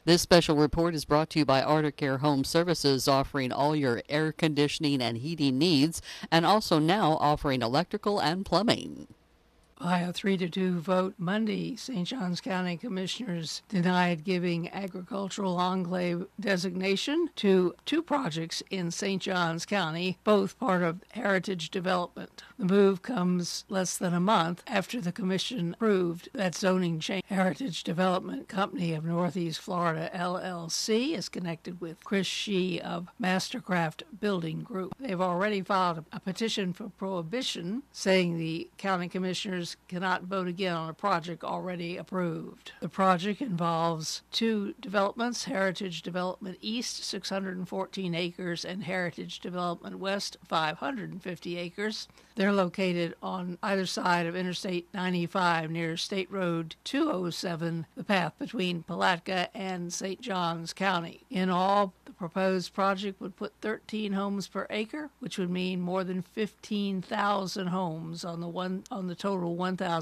This special report is brought to you by Arctic Air Home Services, offering all your air conditioning and heating needs, and also now offering electrical and plumbing. By a 3-2 vote Monday, St. Johns County Commissioners denied giving agricultural enclave designation to two projects in St. Johns County, both part of heritage development. The move comes less than a month after the commission approved that zoning change. Heritage Development Company of Northeast Florida, LLC, is connected with Chris Shee of Mastercraft Building Group. They've already filed a petition for prohibition, saying the county commissioners cannot vote again on a project already approved. The project involves two developments, Heritage Development East, 614 acres, and Heritage Development West, 550 acres. They're located on either side of Interstate 95 near State Road 207, the path between Palatka and St. Johns County. In all, the proposed project would put 13 homes per acre, which would mean more than 15,000 homes on the total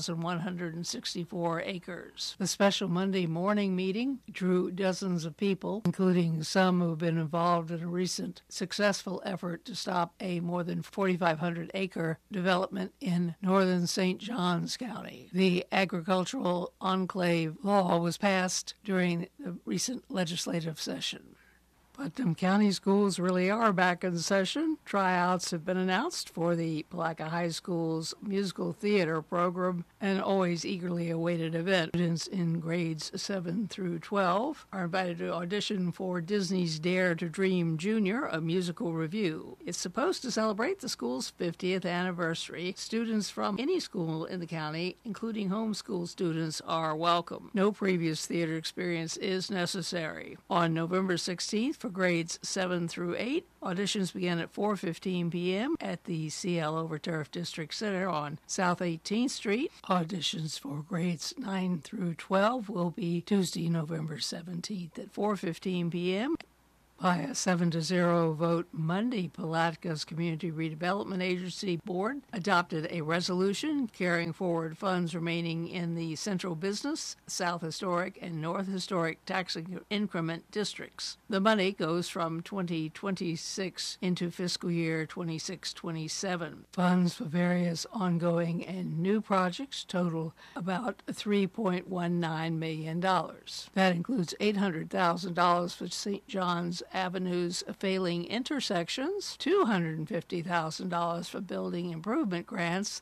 1,164 acres. The special Monday morning meeting drew dozens of people, including some who have been involved in a recent successful effort to stop a more than 4,500 acre development in northern St. Johns County. The agricultural enclave law was passed during the recent legislative session. Putnam County schools really are back in session. Tryouts have been announced for the Palatka High School's musical theater program, an always eagerly awaited event. Students in grades 7 through 12 are invited to audition for Disney's Dare to Dream Junior, a musical revue. It's supposed to celebrate the school's 50th anniversary. Students from any school in the county, including homeschool students, are welcome. No previous theater experience is necessary. On November 16th, for grades 7 through 8, auditions begin at 4:15 p.m. at the CL Overturf District Center on South 18th Street. Auditions for grades 9 through 12 will be Tuesday, November 17th at 4:15 p.m. By a 7-0 vote Monday, Palatka's Community Redevelopment Agency Board adopted a resolution carrying forward funds remaining in the Central Business, South Historic, and North Historic tax increment districts. The money goes from 2026 into fiscal year 26-27. Funds for various ongoing and new projects total about $3.19 million. That includes $800,000 for St. John's Avenue's failing intersections, $250,000 for building improvement grants,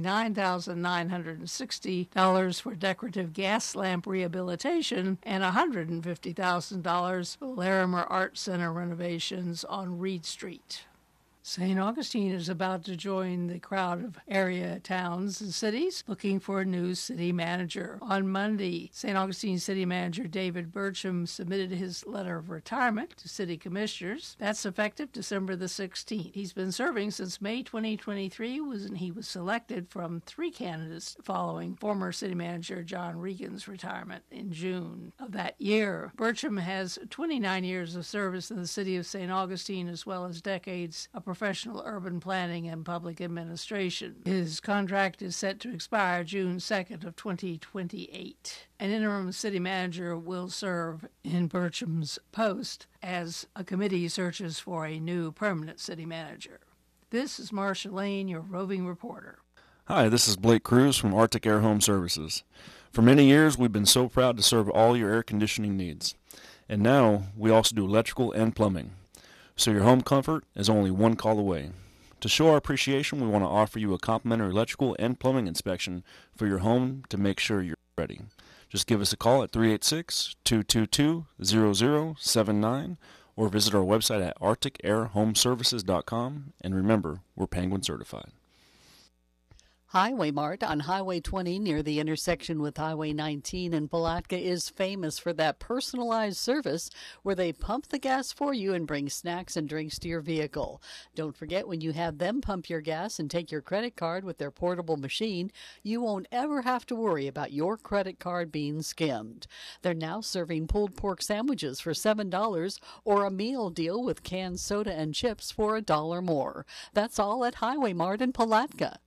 $79,960 for decorative gas lamp rehabilitation, and $150,000 for Larimer Art Center renovations on Reed Street. St. Augustine is about to join the crowd of area towns and cities looking for a new city manager. On Monday, St. Augustine City Manager David Burcham submitted his letter of retirement to city commissioners. That's effective December the 16th. He's been serving since May 2023 when he was selected from 3 candidates following former city manager John Regan's retirement in June of that year. Burcham has 29 years of service in the city of St. Augustine, as well as decades of professional urban planning and public administration. His contract is set to expire June 2nd of 2028. An interim city manager will serve in Burcham's post as a committee searches for a new permanent city manager. This is Marcia Lane, your roving reporter. Hi, this is Blake Cruz from Arctic Air Home Services. For many years, we've been so proud to serve all your air conditioning needs. And now, we also do electrical and plumbing. So your home comfort is only one call away. To show our appreciation, we want to offer you a complimentary electrical and plumbing inspection for your home to make sure you're ready. Just give us a call at 386-222-0079 or visit our website at arcticairhomeservices.com. And remember, we're Penguin certified. Highway Mart on Highway 20 near the intersection with Highway 19 in Palatka is famous for that personalized service where they pump the gas for you and bring snacks and drinks to your vehicle. Don't forget, when you have them pump your gas and take your credit card with their portable machine, you won't ever have to worry about your credit card being skimmed. They're now serving pulled pork sandwiches for $7 or a meal deal with canned soda and chips for $1 more. That's all at Highway Mart in Palatka.